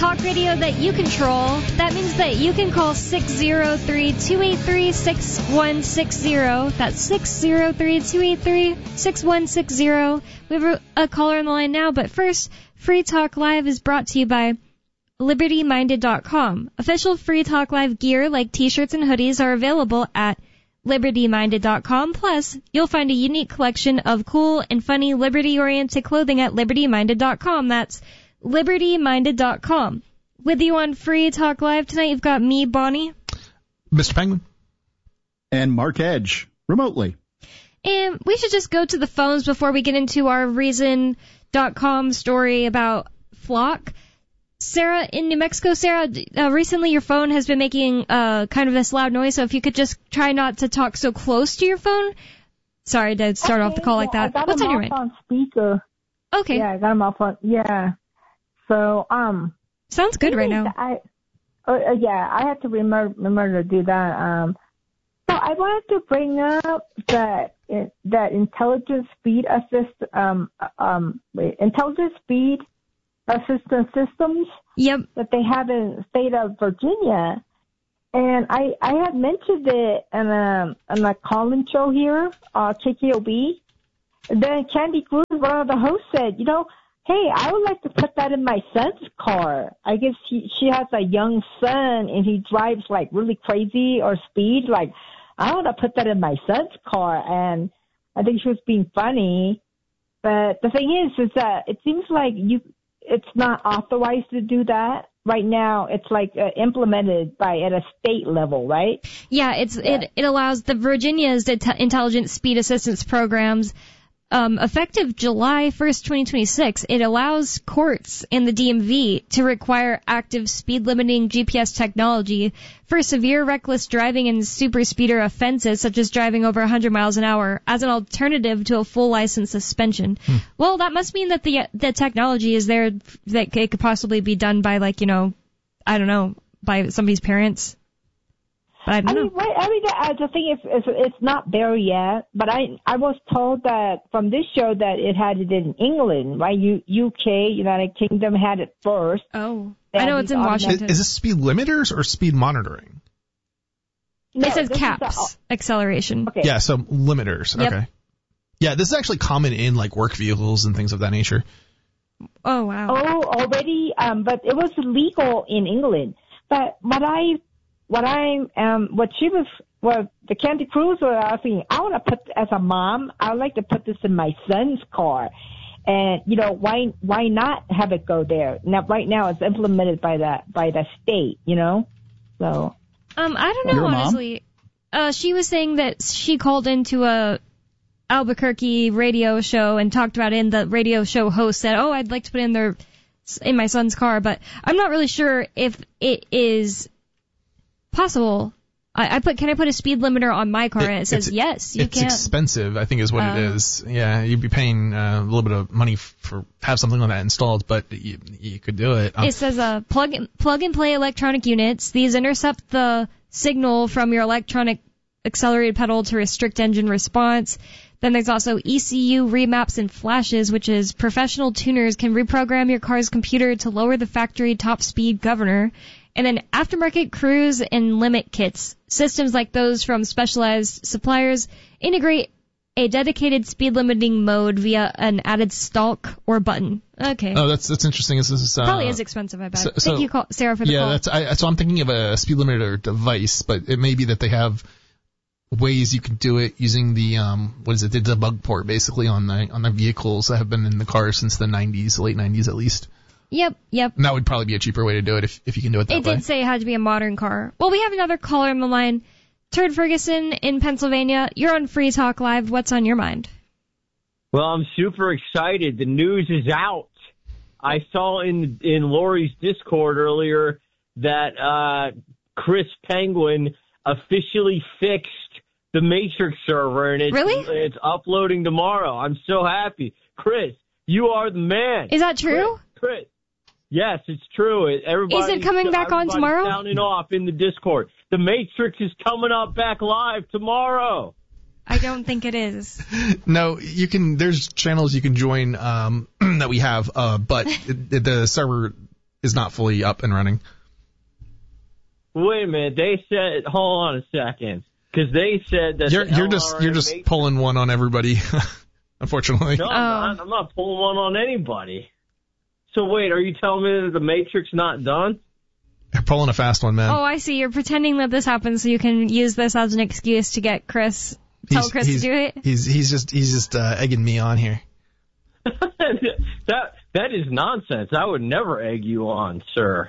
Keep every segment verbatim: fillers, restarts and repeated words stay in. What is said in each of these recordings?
talk radio that you control. That means that you can call six zero three, two eight three, six one six zero. That's six zero three, two eight three, six one six zero. We have a, a caller on the line now, but first, Free Talk Live is brought to you by Liberty Minded dot com. Official Free Talk Live gear like t-shirts and hoodies are available at Liberty Minded dot com. Plus, you'll find a unique collection of cool and funny Liberty-oriented clothing at Liberty Minded dot com. That's Liberty Minded dot com. With you on Free Talk Live tonight, you've got me, Bonnie. Mister Penguin. And Mark Edge, remotely. And we should just go to the phones before we get into our Reason dot com story about Flock. Sarah, in New Mexico, Sarah, uh, recently your phone has been making uh, kind of this loud noise, so if you could just try not to talk so close to your phone. Sorry to start okay, off the call yeah, like that. I got What's him on your off mind? On speaker. Okay. Yeah, I got him off on, yeah. So, um. Sounds good right now. I, uh, uh, yeah, I have to remember, remember to do that. Um, so I wanted to bring up that, it, that intelligent speed assist, um, um, wait, intelligent speed assistance systems yep. that they have in the state of Virginia. And I, I had mentioned it in a, in a call-in show here, uh, K K O B. And then Candy Cruz, one of the hosts, said, you know, hey, I would like to put that in my son's car. I guess he, she has a young son and he drives like really crazy or speed. Like, I want to put that in my son's car. And I think she was being funny. But the thing is, is that it seems like you, it's not authorized to do that. Right now, it's like uh, implemented by at a state level, right? Yeah, it's yeah. it it allows the Virginia's intelligent speed assistance programs. Um, effective July first, twenty twenty-six, it allows courts in the D M V to require active speed-limiting G P S technology for severe reckless driving and super speeder offenses, such as driving over one hundred miles an hour, as an alternative to a full license suspension. Hmm. Well, that must mean that the the technology is there, that it could possibly be done by, like, you know, I don't know, by somebody's parents. But I, don't I know. mean, right, I mean, I, the thing is, is, it's not there yet. But I, I was told that from this show that it had it in England, right? U, UK, United Kingdom had it first. Oh, I know it's in Washington. Is, is this speed limiters or speed monitoring? No, it says caps, a, acceleration. Okay. Yeah, so limiters. Yep. Okay. Yeah, this is actually common in like work vehicles and things of that nature. Oh wow. Oh, already, um, but it was legal in England. But what I What I um, what she was, what the Candy Cruz was asking, I want to put as a mom, I would like to put this in my son's car, and you know why why not have it go there? Now right now it's implemented by the by the state, you know. So um, I don't know honestly. Uh, she was saying that she called into a Albuquerque radio show and talked about it, and the radio show host said, "Oh, I'd like to put it in their in my son's car," but I'm not really sure if it is possible. I, I put, can I put a speed limiter on my car? It, and it says yes, you it's can. It's expensive, I think, is what uh, it is. Yeah, you'd be paying uh, a little bit of money for have something like that installed, but you, you could do it. Um, it says uh, plug and, plug and play electronic units. These intercept the signal from your electronic accelerated pedal to restrict engine response. Then there's also E C U remaps and flashes, which is professional tuners can reprogram your car's computer to lower the factory top speed governor. And then aftermarket cruise and limit kits. Systems like those from specialized suppliers integrate a dedicated speed limiting mode via an added stalk or button. Okay. Oh, that's that's interesting. This is uh, probably is expensive, I bet. So, Thank so, you, call, Sarah, for the yeah, call. Yeah, that's I, so I'm thinking of a speed limiter device, but it may be that they have ways you can do it using the um what is it the debug port basically on the on the vehicles that have been in the car since the nineties, late nineties at least. Yep, yep. And that would probably be a cheaper way to do it if, if you can do it that it way. It did say it had to be a modern car. Well, we have another caller on the line. Turd Ferguson in Pennsylvania. You're on Free Talk Live. What's on your mind? Well, I'm super excited. The news is out. I saw in in Lori's Discord earlier that uh, Chris Penguin officially fixed the Matrix server, and it's, really? it's uploading tomorrow. I'm so happy. Chris, you are the man. Is that true? Chris. Chris. Yes, it's true. Everybody, is it coming back on tomorrow? Sounding off in the Discord. The Matrix is coming up back live tomorrow. I don't think it is. No, you can. There's channels you can join um, that we have, uh, but the, the server is not fully up and running. Wait a minute. They said, hold on a second, because they said that You're the you're just you're just Matrix, pulling one on everybody, unfortunately. No, I'm not. I'm not pulling one on anybody. So wait, are you telling me that the Matrix not done? You're pulling a fast one, man. Oh, I see. You're pretending that this happened so you can use this as an excuse to get Chris, tell He's- Chris he's- to do it. He's he's just he's just uh, egging me on here. that that is nonsense. I would never egg you on, sir.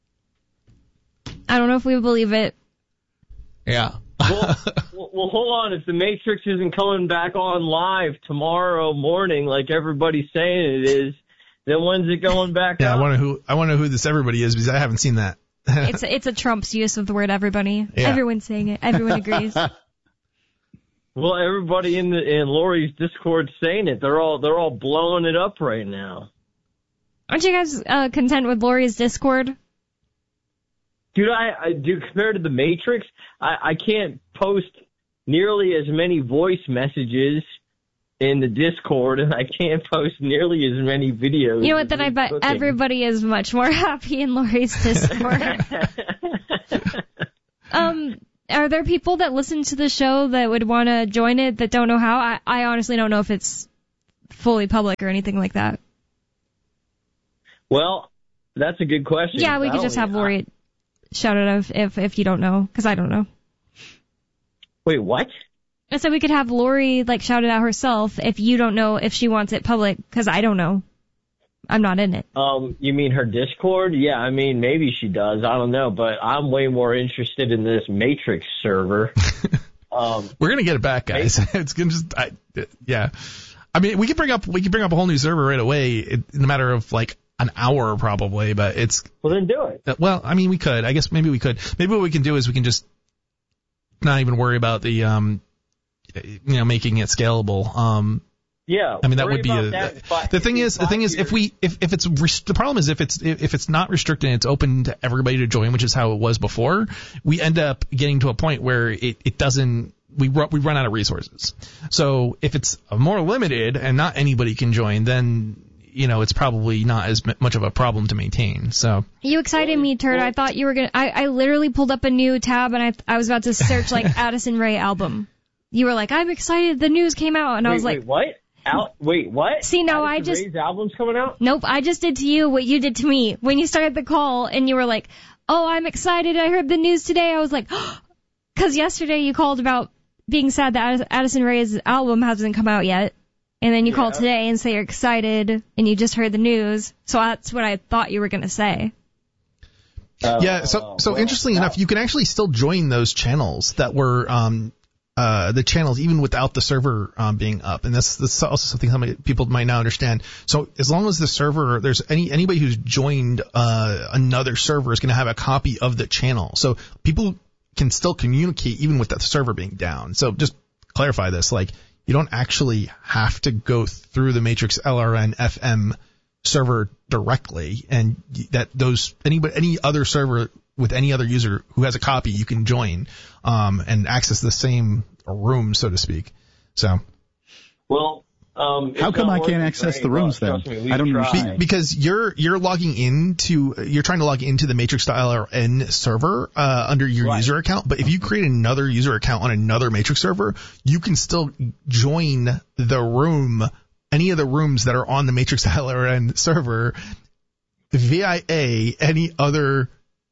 I don't know if we believe it. Yeah. well, well, well, hold on. If the Matrix isn't coming back on live tomorrow morning, like everybody's saying it is, then when's it going back Yeah, up? I wonder who I wonder who this everybody is because I haven't seen that. It's it's a Trump's use of the word everybody. Yeah. Everyone's saying it. Everyone agrees. Well, everybody in the in Lori's Discord saying it. They're all they're all blowing it up right now. Aren't you guys uh, content with Lori's Discord? Dude, I, I do compared to the Matrix, I, I can't post nearly as many voice messages in the Discord, and I can't post nearly as many videos. You know what? Then I bet cooking. everybody is much more happy in Lori's Discord. um, are there people that listen to the show that would want to join it that don't know how? I, I honestly don't know if it's fully public or anything like that. Well, that's a good question. Yeah, we I could don't- just have Lori shout it out if, if if you don't know, because I don't know. Wait, what? I said we could have Lori like shout it out herself if you don't know if she wants it public, because I don't know. I'm not in it. Um, you mean her Discord? Yeah, I mean, maybe she does. I don't know, but I'm way more interested in this Matrix server. um, We're gonna get it back, guys. It's gonna just, I, yeah. I mean, we could bring up we could bring up a whole new server right away in a matter of like an hour probably, but it's well, then do it. well, I mean, we could. I guess maybe we could. Maybe what we can do is we can just not even worry about the um, you know, making it scalable. Um. Yeah, I mean, that worry would be about a, that in five- the thing in is, the five thing is, years. if we, if, if it's, res- the problem is if it's, if it's not restricted and it's open to everybody to join, which is how it was before, we end up getting to a point where it, it doesn't, we, ru- we run out of resources. So if it's more limited and not anybody can join, then, you know, it's probably not as m- much of a problem to maintain. So. You excited me, Turd. I thought you were gonna. I, I literally pulled up a new tab and I I was about to search like Addison Rae album. You were like, I'm excited. The news came out, and wait, I was like, wait, what? Al- wait, what? See, no, Addison I just- Rae's album's coming out? nope. I just did to you what you did to me when you started the call, and you were like, oh, I'm excited. I heard the news today. I was like, because yesterday you called about being sad that Addison Rae's album hasn't come out yet. And then you Yeah. call today and say you're excited and you just heard the news. So that's what I thought you were going to say. Uh, Yeah, so so well, interestingly no. enough, you can actually still join those channels that were um uh the channels even without the server um being up, and that's that's also something some people might not understand. So as long as the server, there's any anybody who's joined uh another server is going to have a copy of the channel, so people can still communicate even with that server being down. So just clarify this, like you don't actually have to go through the Matrix L R N F M server directly, and that those anybody any other server with any other user who has a copy you can join um and access the same room, so to speak. So Well, um, How it's come not I can't working access very the rooms well. then? Trust me, we've I don't tried. understand. because you're you're logging into you're trying to log into the Matrix L R N server uh under your Right. user account, but if you create another user account on another Matrix server, you can still join the room, any of the rooms that are on the Matrix L R N server via any other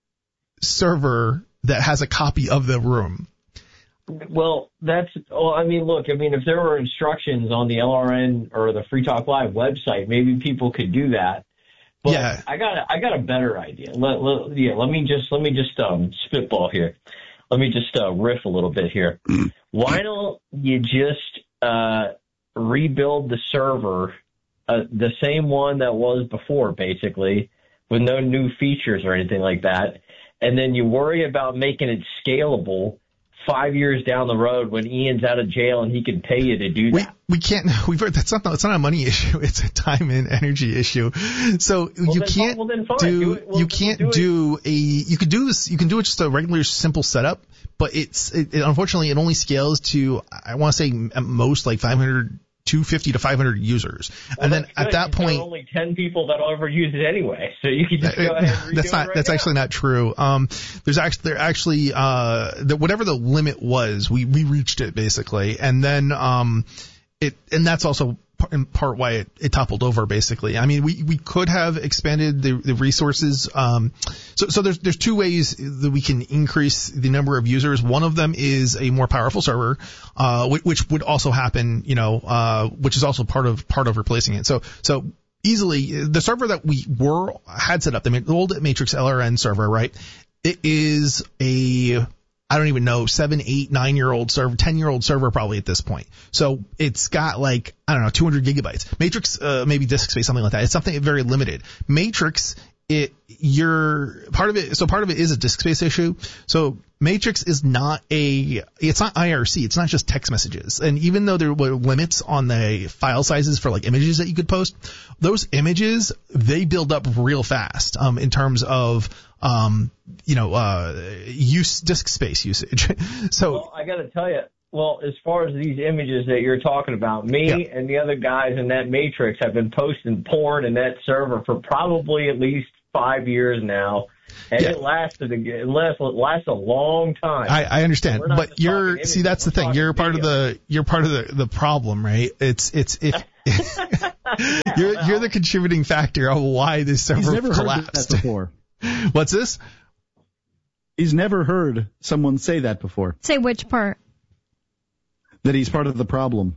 server that has a copy of the room. Well, that's, well, I mean, look, I mean, if there were instructions on the L R N or the Free Talk Live website, maybe people could do that. But Yeah. I got, a, I got a better idea. Let, let, yeah, let me just, let me just um, spitball here. Let me just uh, riff a little bit here. Why don't you just uh, rebuild the server, uh, the same one that was before, basically, with no new features or anything like that, and then you worry about making it scalable five years down the road when Ian's out of jail and he can pay you to do We that. we can't we've heard that's not it's not a money issue, it's a time and energy issue. So Well, you then- can't well, then fine. do, Do it- well, you we'll can't do it. do a you could do this you can do it just a regular simple setup, but it's it, it unfortunately it only scales to, I want to say at most like five hundred two hundred fifty to five hundred users. Well, and then good. at that There point, are only ten people that'll ever use it anyway, so you can just go ahead and redo that's it not right that's now. actually not true. Um, there's actually there actually uh the, whatever the limit was, we we reached it basically, and then um it and that's also in part why it, it toppled over basically. I mean, we, we could have expanded the, the resources. Um, so, so there's, there's two ways that we can increase the number of users. One of them is a more powerful server, uh, which, which would also happen, you know, uh, which is also part of, part of replacing it. So, so easily the server that we were, had set up, the old Matrix L R N server, right? It is a, I don't even know, seven, eight, nine year old server, ten year old server probably at this point. So it's got like, I don't know, two hundred gigabytes. Matrix, uh, maybe disk space, something like that. It's something very limited. Matrix, it, you're part of it. So part of it is a disk space issue. So Matrix is not a, it's not I R C. It's not just text messages. And even though there were limits on the file sizes for like images that you could post, those images, they build up real fast, um, in terms of, um, you know, uh, use disk space usage. So well, I got to tell you, well, as far as these images that you're talking about, me yeah. and the other guys in that Matrix have been posting porn in that server for probably at least five years now. And yeah. it lasted, it lasts, it lasts a long time. I, I understand, We're not but just you're, talking see, images, that's the we're thing. You're talking part of video. the, you're part of the, the problem, right? It's, it's, if, you're, you're the contributing factor of why this server He's never collapsed. heard that before. What's this? He's never heard someone say that before. Say which part? That he's part of the problem.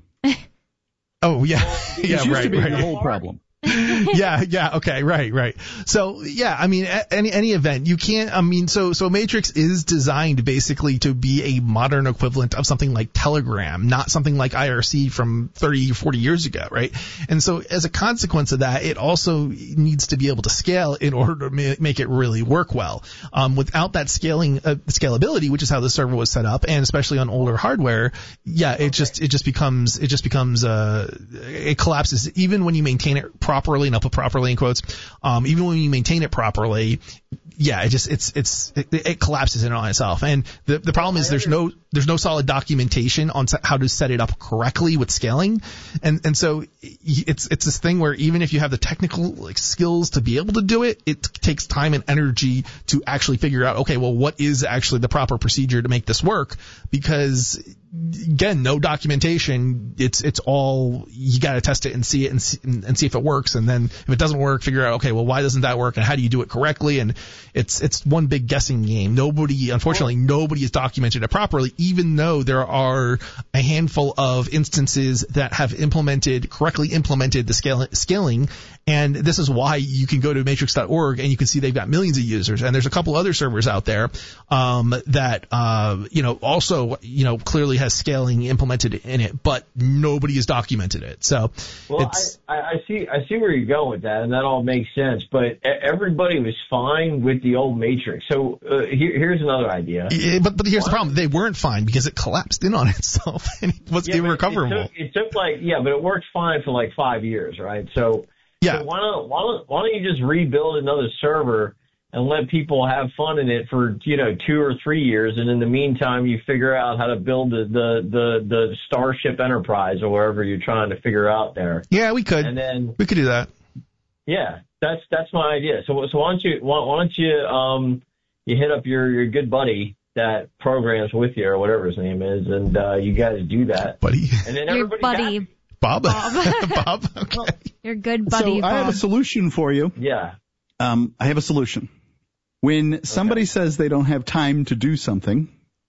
Oh, yeah. He's yeah, used right, to be right. the whole problem. yeah, yeah, okay, right, right. So, yeah, I mean, a- any any event, you can't, I mean, so so Matrix is designed basically to be a modern equivalent of something like Telegram, not something like I R C from thirty, forty years ago, right? And so as a consequence of that, it also needs to be able to scale in order to ma- make it really work well. Um, without that scaling, uh, scalability, which is how the server was set up, and especially on older hardware, yeah, it just, it just becomes, it just becomes, uh, it collapses even when you maintain it properly. properly, and I'll put properly in quotes, um, even when you maintain it properly, yeah, it just, it's, it's, it, it collapses in on itself. And the, the problem is there's no, there's no solid documentation on how to set it up correctly with scaling. And, and so it's, it's this thing where even if you have the technical like skills to be able to do it, it takes time and energy to actually figure out, okay, well, what is actually the proper procedure to make this work? Because again, no documentation. It's, it's all, you got to test it and see it and see, and see if it works. And then if it doesn't work, figure out, okay, well, why doesn't that work? And how do you do it correctly? And it's, it's one big guessing game. Nobody, unfortunately, nobody has documented it properly, even though there are a handful of instances that have implemented, correctly implemented the scale, scaling. And this is why you can go to matrix dot org and you can see they've got millions of users. And there's a couple other servers out there, um, that, uh, you know, also, you know, clearly has scaling implemented in it, but nobody has documented it. So well, it's, I, I see, I see where you're going with that, and that all makes sense. But everybody was fine with the old Matrix. So uh, here, here's another idea. Yeah, but but here's the problem: they weren't fine because it collapsed in on itself and it was Yeah, but irrecoverable. It took, it took like yeah, but it worked fine for like five years, right? So yeah, so why don't why don't why don't you just rebuild another server and let people have fun in it for, you know, two or three years, and in the meantime you figure out how to build the the the, the Starship Enterprise or wherever you're trying to figure out there. Yeah, we could. And then we could do that. Yeah, that's that's my idea. So so why don't you why, why don't you um you hit up your your good buddy that programs with you or whatever his name is, and uh, you guys do that, buddy. And then Your everybody's buddy. happy. Bob. Bob. Bob. Okay. Your good buddy, So Bob. I have a solution for you. Yeah. Um, I have a solution. When somebody Okay. says they don't have time to do something,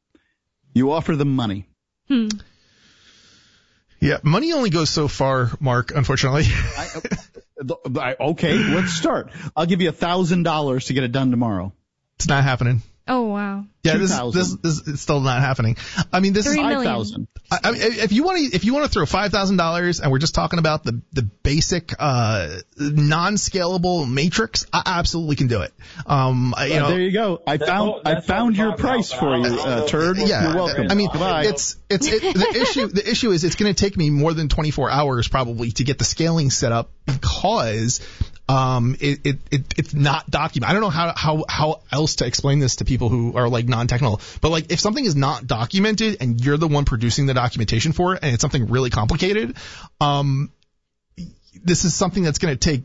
you offer them money. Hmm. Yeah, money only goes so far, Mark, unfortunately. I, I, okay, let's start. I'll give you a thousand dollars to get it done tomorrow. It's not happening. Oh, wow. Yeah, this, two thousand. this this is still not happening. I mean, this Three is million. Five thousand. I, I mean, if you want to, if you want to throw five thousand dollars, and we're just talking about the the basic uh non-scalable matrix, I absolutely can do it. Um, I- you Uh, know, there you go. I That's found all- I that's found all your I'm price talking for about. you, I don't uh, know. Turd. yeah, You're welcome. I mean, Goodbye. it's it's it, the issue. The issue is it's going to take me more than twenty-four hours probably to get the scaling set up because um, it, it, it it's not documented. I don't know how, how, how else to explain this to people who are like non-technical, but like if something is not documented and you're the one producing the documentation for it and it's something really complicated, um, this is something that's going to take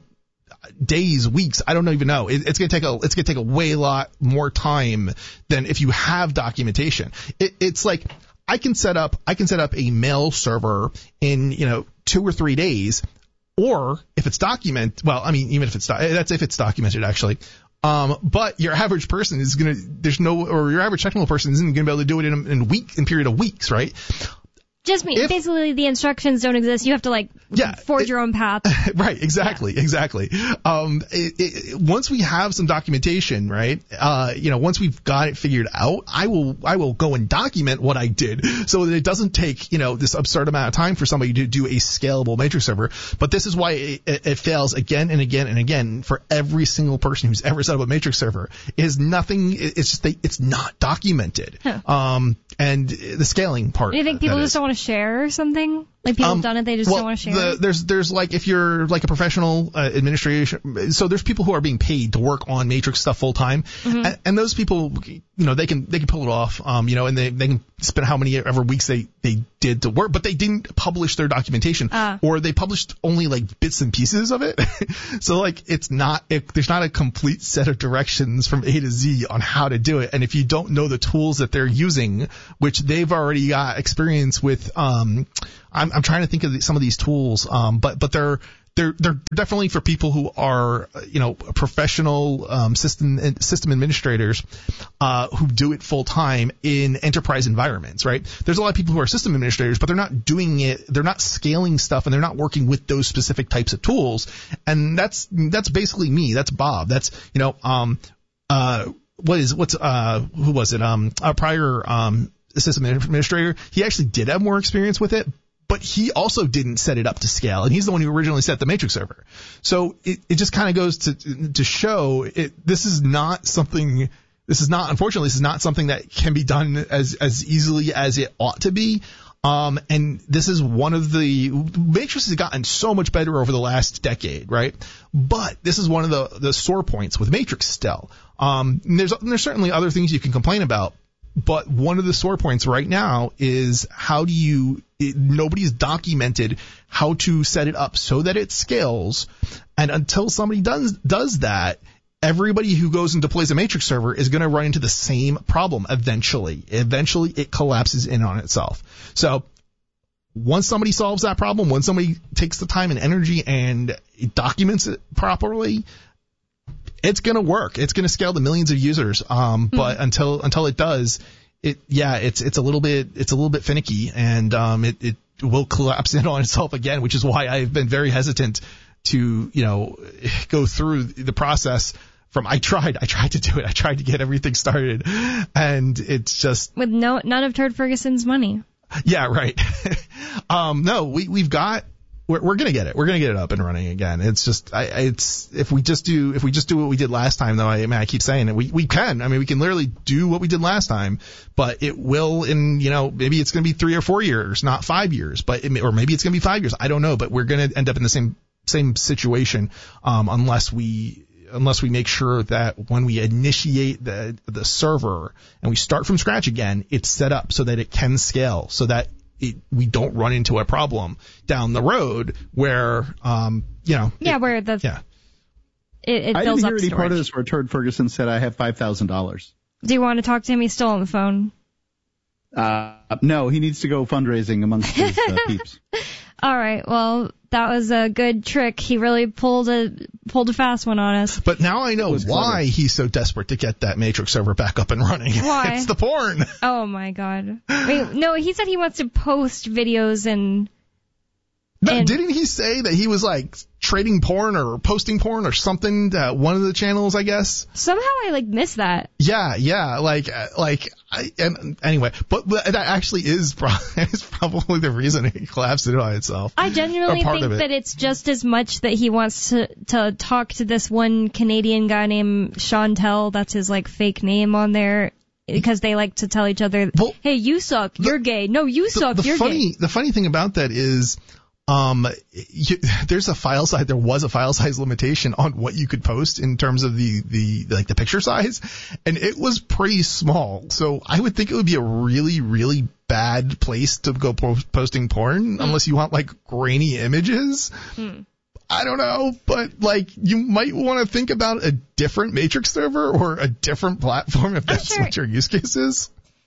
days, weeks. I don't even know. It, it's going to take a, it's going to take a way lot more time than if you have documentation. It, it's like, I can set up, I can set up a mail server in, you know, two or three days. Or if it's document, well, I mean, even if it's, that's if it's documented actually. Um, but your average person is going to, there's no, or your average technical person isn't going to be able to do it in a, in a week, in a period of weeks, right? Just me. If, basically, the instructions don't exist. You have to like yeah, forge it, your own path. Right. Exactly. Yeah. Exactly. Um, it, it, once we have some documentation, right? Uh, you know, once we've got it figured out, I will, I will go and document what I did so that it doesn't take, you know, this absurd amount of time for somebody to do a scalable matrix server. But this is why it, it, it fails again and again and again for every single person who's ever set up a matrix server. It is nothing. It's just, they, it's not documented. Huh. Um, and the scaling part. Do you think people just don't want to share or something? Like people um, have done it, they just well, don't want to share the, it? There's, there's like, if you're like a professional uh, administration, so there's people who are being paid to work on matrix stuff full time. Mm-hmm. And, and those people, you know, they can, they can pull it off, um, you know, and they, they can spend how many ever weeks they, they did to work, but they didn't publish their documentation uh. or they published only like bits and pieces of it. So like, it's not, it, there's not a complete set of directions from A to Z on how to do it. And if you don't know the tools that they're using, which they've already got experience with, um, I'm, I'm trying to think of the, some of these tools, um, but but they're they're they're definitely for people who are, you know, professional um, system system administrators uh, who do it full time in enterprise environments. Right? There's a lot of people who are system administrators, but they're not doing it. They're not scaling stuff, and they're not working with those specific types of tools. And that's that's basically me. That's Bob. That's you know um uh what is what's uh who was it um a prior um system administrator. He actually did have more experience with it. But he also didn't set it up to scale, and he's the one who originally set the matrix server. So it, it just kind of goes to to show it. This is not something. This is not, unfortunately, this is not something that can be done as as easily as it ought to be. Um, and this is one of the matrix has gotten so much better over the last decade, right? But this is one of the the sore points with matrix still. Um, and there's and there's certainly other things you can complain about. But one of the sore points right now is how do you, it, nobody's documented how to set it up so that it scales. And until somebody does, does that, everybody who goes and deploys a matrix server is going to run into the same problem eventually. Eventually it collapses in on itself. So once somebody solves that problem, once somebody takes the time and energy and documents it properly, it's going to work. It's going to scale to millions of users. Um, mm-hmm. But until, until it does, it, yeah, it's, it's a little bit, it's a little bit finicky and, um, it, it will collapse in on itself again, which is why I've been very hesitant to, you know, go through the process from, I tried, I tried to do it. I tried to get everything started and it's just. With no, none of Turd Ferguson's money. Yeah, right. um, no, we, we've got, We're, we're gonna get it. We're gonna get it up and running again. It's just, I, it's if we just do, if we just do what we did last time, though. I, I mean, I keep saying it. We we can. I mean, we can literally do what we did last time, but it will in, you know, maybe it's gonna be three or four years, not five years, but it may, or maybe it's gonna be five years. I don't know, but we're gonna end up in the same same situation, um, unless we unless we make sure that when we initiate the the server and we start from scratch again, it's set up so that it can scale, so that It, we don't run into a problem down the road where, um, you know. Yeah, it, where the. Yeah. It, it I fills didn't up hear any storage. part of this where Turd Ferguson said I have five thousand dollars. Do you want to talk to him? He's still on the phone. Uh, no, he needs to go fundraising amongst his uh, peeps. All right. Well, that was a good trick. He really pulled a pulled a fast one on us. But now I know why he's so desperate to get that Matrix server back up and running. Why? It's the porn. Oh my God. Wait, no, he said he wants to post videos and. No, and didn't he say that he was like trading porn or posting porn or something to one of the channels, I guess? Somehow I like missed that. Yeah, yeah, like, like, I, and anyway, but, but that actually is, pro- is probably the reason it collapsed in on itself. I genuinely think it. that it's just as much that he wants to, to talk to this one Canadian guy named Chantel. That's his like fake name on there. Because they like to tell each other, well, hey, you suck, the, you're gay. No, you suck, the, the you're funny, gay. The funny thing about that is, Um, you, there's a file size, there was a file size limitation on what you could post in terms of the, the, like the picture size, and it was pretty small. So I would think it would be a really, really bad place to go po- posting porn mm. unless you want like grainy images. Mm. I don't know, but like you might want to think about a different Matrix server or a different platform if that's sure. what your use case is.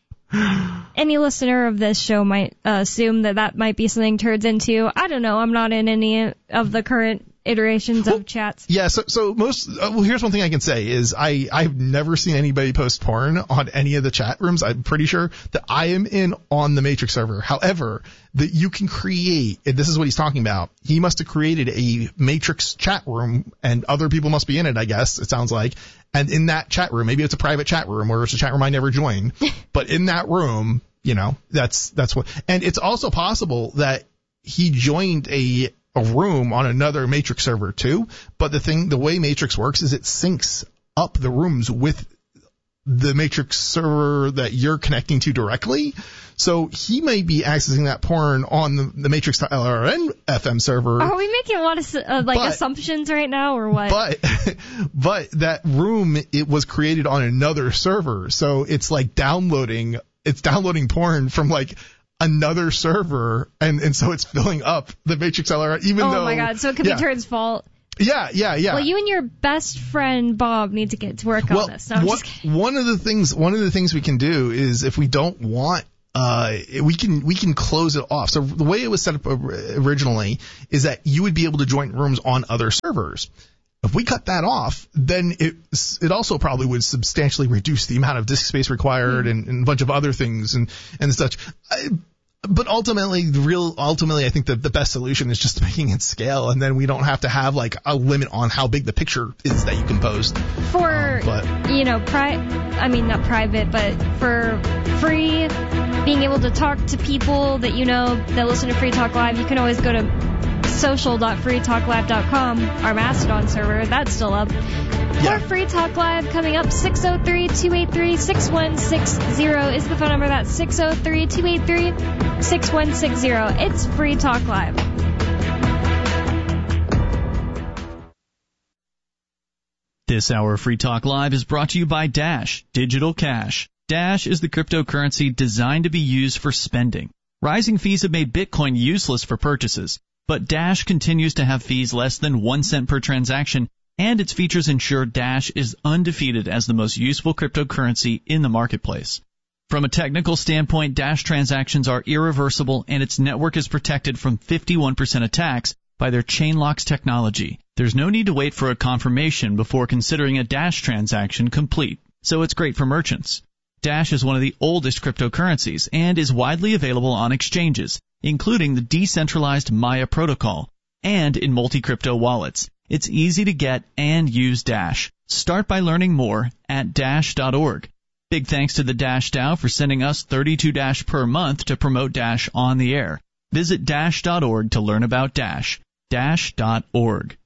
Any listener of this show might uh, assume that that might be something turns into. I don't know. I'm not in any of the current iterations well, of chats. Yeah, so so most uh, well, here's one thing I can say is I I've never seen anybody post porn on any of the chat rooms. I'm pretty sure that I am in on the Matrix server. However, that you can create, and this is what he's talking about. He must have created a Matrix chat room, and other people must be in it, I guess, it sounds like. And in that chat room, maybe it's a private chat room or it's a chat room I never joined, but in that room, you know, that's that's what. And it's also possible that he joined a a room on another Matrix server too. But the thing, the way Matrix works is it syncs up the rooms with the Matrix server that you're connecting to directly. So he may be accessing that porn on the, the Matrix L R N F M server. Are we making a lot of uh, like but, assumptions right now, or what? But but that room, it was created on another server, so it's like downloading it's downloading porn from like another server, and and so it's filling up the Matrix L R N. Even oh though, my god! So it could yeah. be Turn's fault. Yeah, yeah, yeah. Well, you and your best friend Bob need to get to work well, on this. No, I'm one, just kidding. one of the things one of the things we can do is if we don't want. Uh, we can, we can close it off. So the way it was set up originally is that you would be able to join rooms on other servers. If we cut that off, then it, it also probably would substantially reduce the amount of disk space required mm. and, and a bunch of other things and, and such. I, But ultimately, the real, ultimately, I think the, the best solution is just making it scale, and then we don't have to have like a limit on how big the picture is that you can post. For, um, but, you know, pri- I mean, not private, but for free, being able to talk to people that you know that listen to Free Talk Live, you can always go to social dot free talk live dot com, our Mastodon server. That's still up. Yeah. For Free Talk Live coming up, six oh three, two eight three, six one six zero is the phone number. That's six oh three, two eight three, six one six zero. It's Free Talk Live. This hour of Free Talk Live is brought to you by Dash Digital Cash. Dash is the cryptocurrency designed to be used for spending. Rising fees have made Bitcoin useless for purchases, but Dash continues to have fees less than one cent per transaction, and its features ensure Dash is undefeated as the most useful cryptocurrency in the marketplace. From a technical standpoint, Dash transactions are irreversible, and its network is protected from fifty-one percent attacks by their Chainlocks technology. There's no need to wait for a confirmation before considering a Dash transaction complete, so it's great for merchants. Dash is one of the oldest cryptocurrencies and is widely available on exchanges, including the decentralized Maya protocol, and in multi-crypto wallets. It's easy to get and use Dash. Start by learning more at dash dot org. Big thanks to the Dash DAO for sending us thirty-two Dash per month to promote Dash on the air. Visit dash dot org to learn about Dash. dash dot org.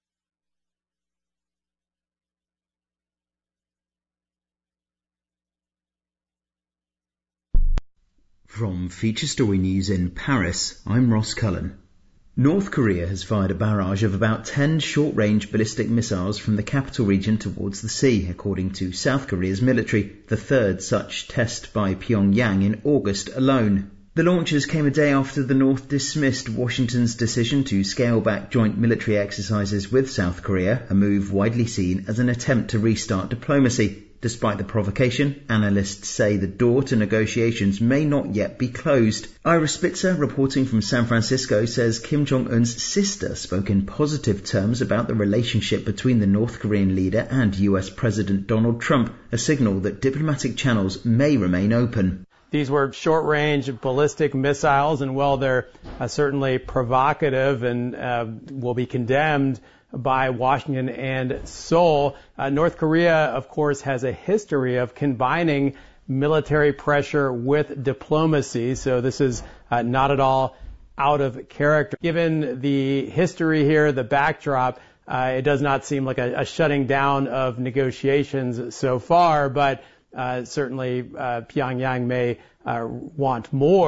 From Feature Story News in Paris, I'm Ross Cullen. North Korea has fired a barrage of about ten short-range ballistic missiles from the capital region towards the sea, according to South Korea's military, the third such test by Pyongyang in August alone. The launches came a day after the North dismissed Washington's decision to scale back joint military exercises with South Korea, a move widely seen as an attempt to restart diplomacy. Despite the provocation, analysts say the door to negotiations may not yet be closed. Ira Spitzer, reporting from San Francisco, says Kim Jong-un's sister spoke in positive terms about the relationship between the North Korean leader and U S President Donald Trump, a signal that diplomatic channels may remain open. These were short-range ballistic missiles, and while they're uh, certainly provocative and uh, will be condemned by Washington and Seoul, uh, North Korea, of course, has a history of combining military pressure with diplomacy. So this is uh, not at all out of character. Given the history here, the backdrop, uh, it does not seem like a, a shutting down of negotiations so far, but uh, certainly uh, Pyongyang may uh, want more.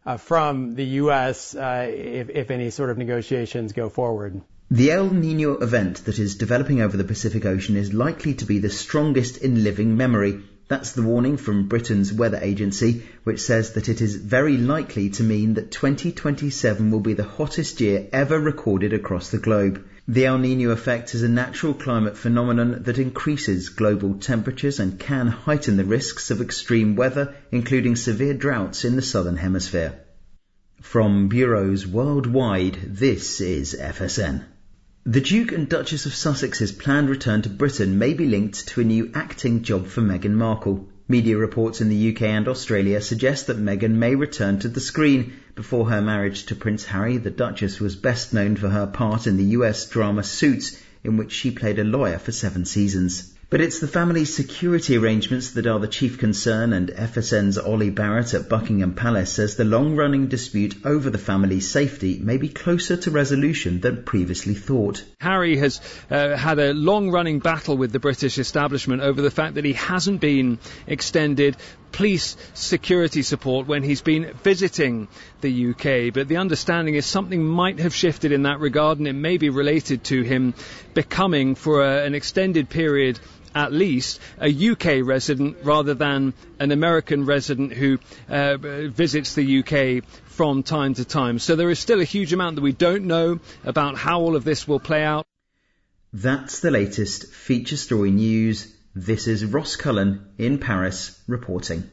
uh, from the U S uh, if, if any sort of negotiations go forward. The El Niño event that is developing over the Pacific Ocean is likely to be the strongest in living memory. That's the warning from Britain's weather agency, which says that it is very likely to mean that twenty twenty-seven will be the hottest year ever recorded across the globe. The El Niño effect is a natural climate phenomenon that increases global temperatures and can heighten the risks of extreme weather, including severe droughts in the southern hemisphere. From bureaus worldwide, this is F S N. The Duke and Duchess of Sussex's planned return to Britain may be linked to a new acting job for Meghan Markle. Media reports in the U K and Australia suggest that Meghan may return to the screen. Before her marriage to Prince Harry, the Duchess was best known for her part in the U S drama Suits, in which she played a lawyer for seven seasons. But it's the family's security arrangements that are the chief concern, and F S N's Ollie Barrett at Buckingham Palace says the long-running dispute over the family's safety may be closer to resolution than previously thought. Harry has uh, had a long-running battle with the British establishment over the fact that he hasn't been extended police security support when he's been visiting the U K. But the understanding is something might have shifted in that regard, and it may be related to him becoming, for a, an extended period at least, a U K resident rather than an American resident who uh, visits the U K from time to time. So there is still a huge amount that we don't know about how all of this will play out. That's the latest feature story news. This is Ross Cullen in Paris reporting.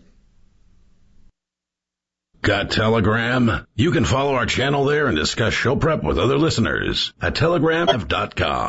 Got Telegram? You can follow our channel there and discuss show prep with other listeners at telegram dot com.